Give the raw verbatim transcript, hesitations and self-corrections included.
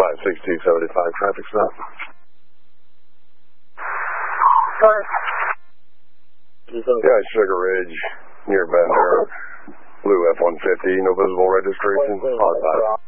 five six two seventy-five, traffic stop. Yeah, Sugar Ridge, near Bandera. Blue F one fifty, no visible registration. Hard five.